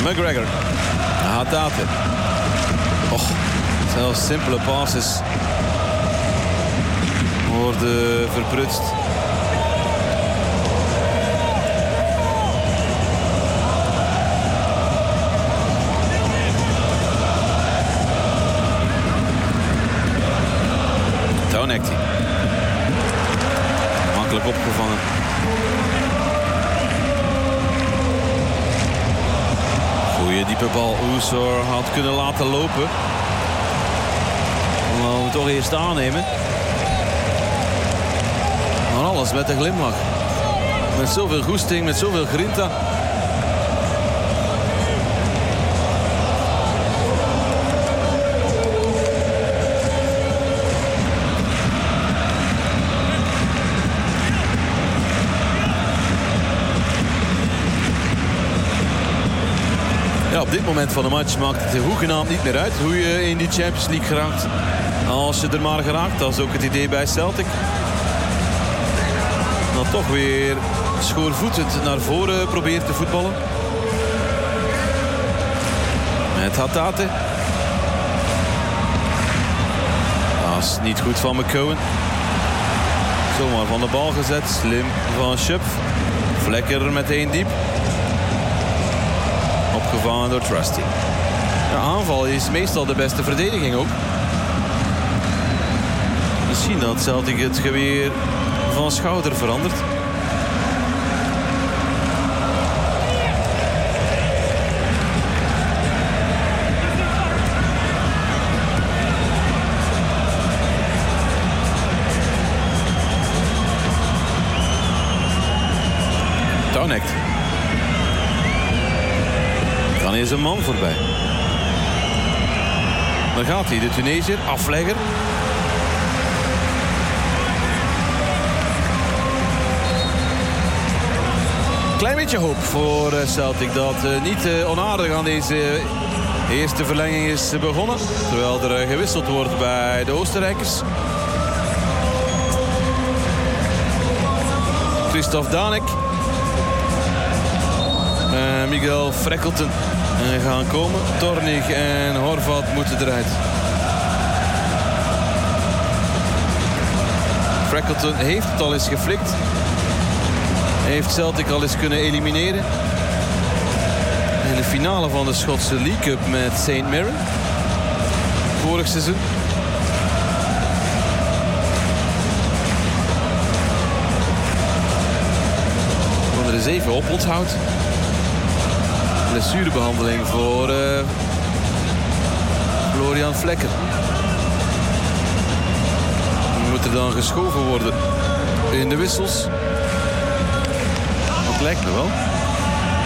McGregor. Hatate. Och, zelfs simpele passes worden verprutst. Townekti. Makkelijk opgevangen. Goeie diepe bal. Oesor had kunnen laten lopen. We toch eerst aannemen. Maar alles met een glimlach. Met zoveel goesting, met zoveel grinta. Ja, op dit moment van de match maakt het hoegenaamd niet meer uit hoe je in die Champions League geraakt. Als je er maar geraakt, dat is ook het idee bij Celtic. Dan toch weer schoorvoetend naar voren probeert te voetballen. Met Hatate. Dat is niet goed van McCowan. Zomaar van de bal gezet. Slim van Schöpf. Vlekker meteen diep. Opgevangen door Trusty. De aanval is meestal de beste verdediging ook. Misschien dat Celtic het geweer van schouder verandert. Townekt. Dan is een man voorbij. Dan gaat hij, de Tunesiër, aflegger. Klein beetje hoop voor Celtic dat niet onaardig aan deze eerste verlenging is begonnen. Terwijl er gewisseld wordt bij de Oostenrijkers. Christophe Danek. Miguel Freckleton gaan komen. Tornig en Horvat moeten eruit. Freckleton heeft het al eens geflikt. Heeft Celtic al eens kunnen elimineren. In de finale van de Schotse League Cup met St. Mirren. Vorig seizoen. Van er eens even op onthoudt. Blessurebehandeling voor Florian Vlekker. Moet er dan geschoven worden in de wissels? Dat lijkt me wel.